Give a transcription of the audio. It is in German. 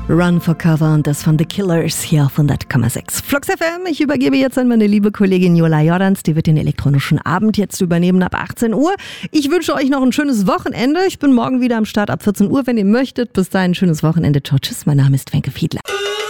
Run for Cover und das von The Killers hier auf 100,6. Flux FM, ich übergebe jetzt an meine liebe Kollegin Jola Jordans, die wird den elektronischen Abend jetzt übernehmen ab 18 Uhr. Ich wünsche euch noch ein schönes Wochenende. Ich bin morgen wieder am Start ab 14 Uhr, wenn ihr möchtet. Bis dahin ein schönes Wochenende. Ciao, tschüss, mein Name ist Wenke Fiedler.